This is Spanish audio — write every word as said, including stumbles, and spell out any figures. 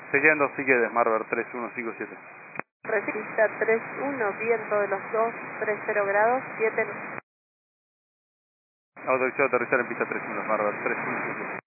Siguiendo, sigue de Marver tres uno cinco siete. Pista tres uno, viento de los dos, treinta grados, siete. Autorizado a aterrizar en pista tres uno, Marver tres uno cinco siete.